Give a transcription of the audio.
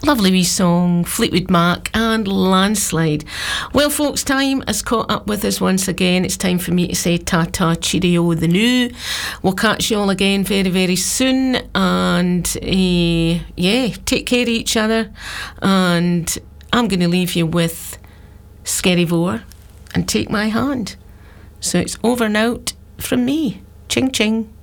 Lovely wee song, Fleetwood Mac and Landslide. Well, folks, time has caught up with us once again. It's time for me to say ta-ta, cheerio, the new. We'll catch you all again very, very soon. And, take care of each other. And I'm going to leave you with Skerryvore and Take My Hand. So it's over and out from me. Ching, ching.